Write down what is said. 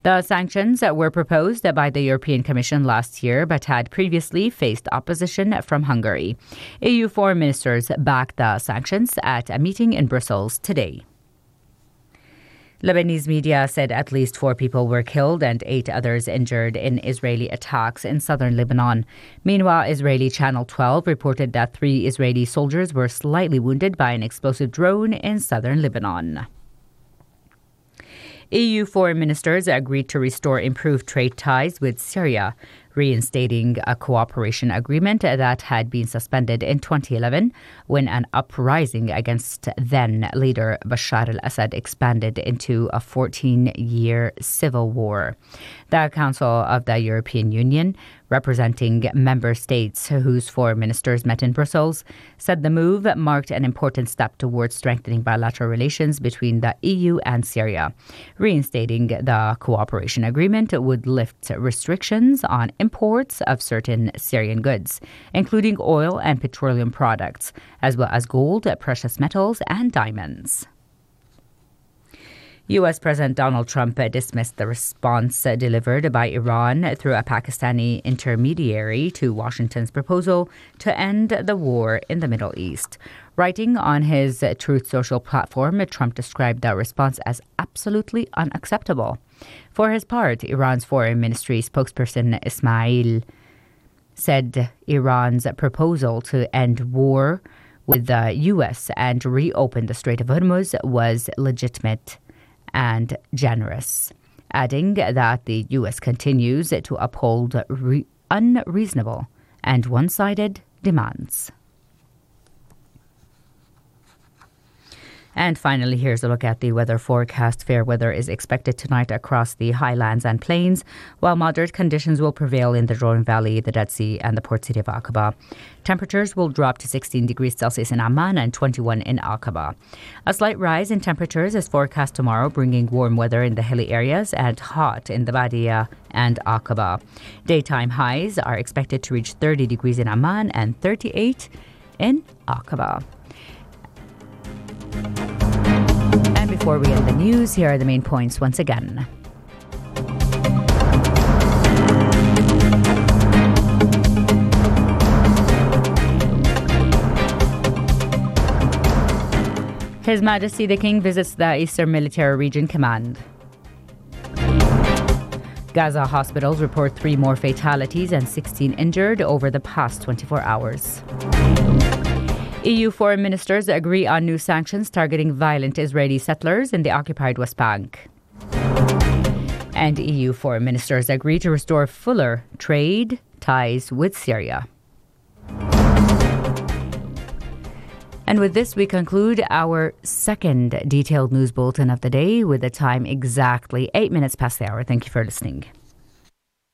The sanctions were proposed by the European Commission last year but had previously faced opposition from Hungary. EU foreign ministers backed the sanctions at a meeting in Brussels today. Lebanese media said at least 4 people were killed and 8 others injured in Israeli attacks in southern Lebanon. Meanwhile, Israeli Channel 12 reported that 3 Israeli soldiers were slightly wounded by an explosive drone in southern Lebanon. EU foreign ministers agreed to restore improved trade ties with Syria, reinstating a cooperation agreement that had been suspended in 2011 when an uprising against then-leader Bashar al-Assad expanded into a 14-year civil war. The Council of the European Union, representing member states whose foreign ministers met in Brussels, said the move marked an important step towards strengthening bilateral relations between the EU and Syria. Reinstating the cooperation agreement would lift restrictions on imports of certain Syrian goods, including oil and petroleum products, as well as gold, precious metals, and diamonds. U.S. President Donald Trump dismissed the response delivered by Iran through a Pakistani intermediary to Washington's proposal to end the war in the Middle East. Writing on his Truth Social platform, Trump described the response as absolutely unacceptable. For his part, Iran's foreign ministry spokesperson Ismail said Iran's proposal to end war with the U.S. and reopen the Strait of Hormuz was legitimate and generous, adding that the U.S. continues to uphold unreasonable and one-sided demands. And finally, here's a look at the weather forecast. Fair weather is expected tonight across the highlands and plains, while moderate conditions will prevail in the Jordan Valley, the Dead Sea, and the port city of Aqaba. Temperatures will drop to 16 degrees Celsius in Amman and 21 in Aqaba. A slight rise in temperatures is forecast tomorrow, bringing warm weather in the hilly areas and hot in the Badia and Aqaba. Daytime highs are expected to reach 30 degrees in Amman and 38 in Aqaba. And before we end the news, here are the main points once again. His Majesty the King visits the Eastern Military Region Command. Gaza hospitals report 3 more fatalities and 16 injured over the past 24 hours. EU foreign ministers agree on new sanctions targeting violent Israeli settlers in the occupied West Bank. And EU foreign ministers agree to restore fuller trade ties with Syria. And with this, we conclude our second detailed news bulletin of the day with the time exactly 8 minutes past the hour. Thank you for listening.